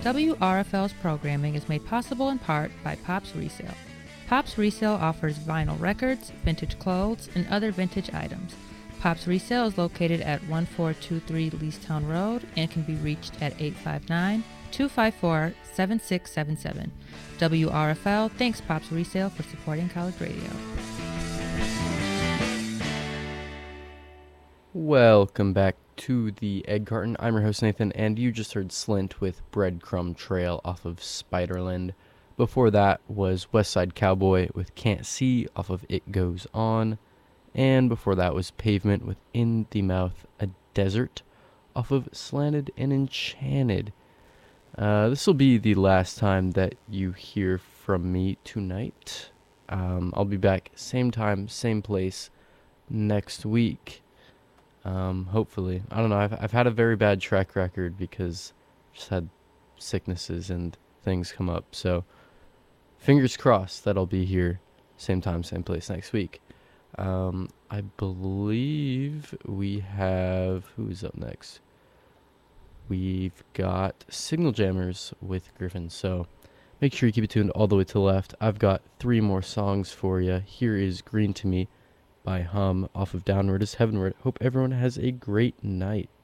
WRFL's programming is made possible in part by Pops Resale. Pops Resale offers vinyl records, vintage clothes, and other vintage items. Pops Resale is located at 1423 Leestown Road and can be reached at 859-254-7677. WRFL thanks Pops Resale for supporting college radio. Welcome back to the Egg Carton. I'm your host Nathan, and you just heard Slint with Breadcrumb Trail off of Spiderland. Before that was Westside Cowboy with Can't See off of It Goes On. And before that was Pavement with In the Mouth a Desert off of Slanted and Enchanted. This will be the last time that you hear from me tonight. I'll be back same time, same place next week. Hopefully. I don't know, I've had a very bad track record because I've just had sicknesses and things come up. So fingers crossed that I'll be here same time, same place next week. I believe we have, who's up next? We've got Signal Jammers with Griffin. So make sure you keep it tuned all the way to the left. I've got 3 more songs for you. Here is Green to Me by Hum off of Downward is Heavenward. Hope everyone has a great night.